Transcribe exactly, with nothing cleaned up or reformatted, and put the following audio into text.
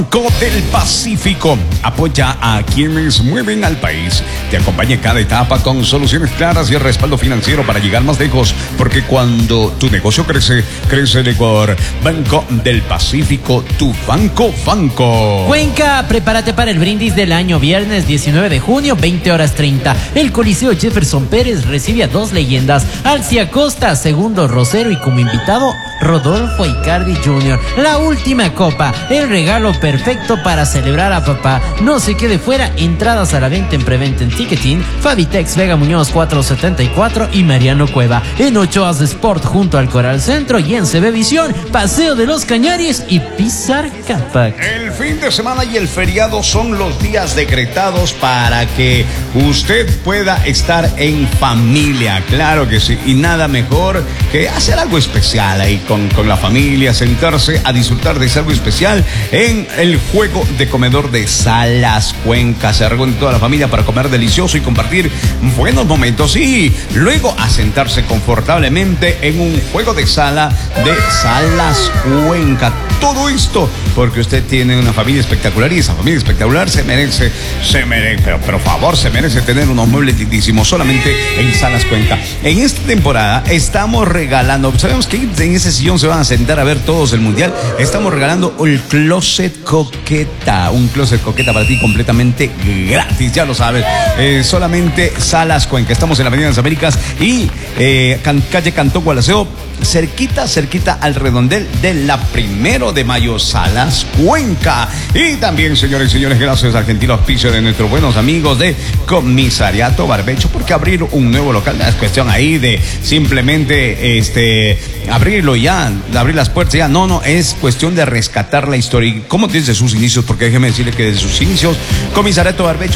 Banco del Pacífico apoya a quienes mueven al país. Te acompaña en cada etapa con soluciones claras y el respaldo financiero para llegar más lejos, porque cuando tu negocio crece, crece el Ecuador. Banco del Pacífico, tu banco, banco. Cuenca, prepárate para el brindis del año, viernes diecinueve de junio, veinte horas treinta. El Coliseo Jefferson Pérez recibe a dos leyendas, Alcia Costa, segundo Rosero, y como invitado, Rodolfo Icardi junior La última copa, el regalo perfecto para celebrar a papá. No se quede fuera, entradas a la venta en preventa en Ticketing, Fabitex, Vega Muñoz cuatrocientos setenta y cuatro y Mariano Cueva. En Ochoas Sport junto al Coral Centro y en C B Visión, Paseo de los Cañaris y Pizar Capac. El fin de semana y el feriado son los días decretados para que usted pueda estar en familia, claro que sí, y nada mejor que hacer algo especial ahí con, con la familia, sentarse a disfrutar de algo especial en el juego de comedor de Salas Cuenca. Se reúne toda la familia para comer delicioso y compartir buenos momentos, y luego a sentarse confortablemente en un juego de sala de Salas Cuenca. Todo esto porque usted tiene una familia espectacular, y esa familia espectacular se merece, se merece, pero por favor, se merece tener unos muebles lindísimos solamente en Salas Cuenca. En esta temporada estamos regalando, sabemos que en ese sillón se van a sentar a ver todos el mundial. Estamos regalando el closet coqueta, un closet coqueta para ti completamente gratis, ya lo sabes. Eh, solamente Salas Cuenca. Estamos en la Avenida de las Américas y eh, can, calle Cantón Gualaceo, cerquita, cerquita al redondel de la Primero de Mayo, Salas Cuenca. Y también, señores y señores, gracias al gentil auspicio de nuestros buenos amigos de Comisariato Barbecho, porque abrir un nuevo local no es cuestión ahí de simplemente este abrirlo ya, abrir las puertas ya, no, no, es cuestión de rescatar la historia. ¿Y cómo desde sus inicios? Porque déjeme decirle que desde sus inicios, Comisariato Barbecho